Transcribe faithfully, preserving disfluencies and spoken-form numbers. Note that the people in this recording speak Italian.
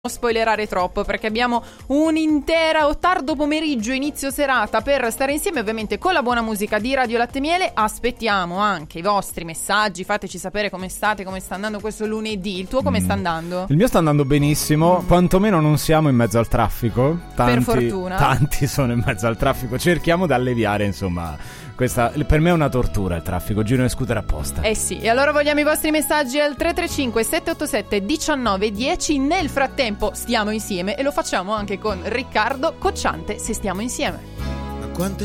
spoilerare troppo perché abbiamo un'intera o tardo pomeriggio, inizio serata per stare insieme, ovviamente con la buona musica di Radio Latte Miele. Aspettiamo anche i vostri messaggi, fateci sapere come state, come sta andando questo lunedì. Il tuo come mm. sta andando? Il mio sta andando benissimo, mm. quantomeno non siamo in mezzo al traffico. Tanti, per fortuna. Tanti sono in mezzo al traffico, cerchiamo di alleviare, insomma. Questa per me è una tortura il traffico, giro in scooter apposta. Eh sì, e allora vogliamo i vostri messaggi al tre tre cinque sette otto sette uno nove uno zero. Nel frattempo stiamo insieme e lo facciamo anche con Riccardo Cocciante, Se stiamo insieme.